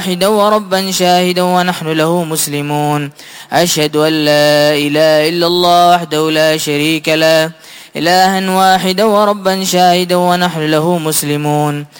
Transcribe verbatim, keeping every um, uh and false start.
واحدا وربا شاهدا ونحن له مسلمون. أشهد أن لا إله إلا الله وحده لا شريك له إلها واحدا وربا شاهدا ونحن له مسلمون.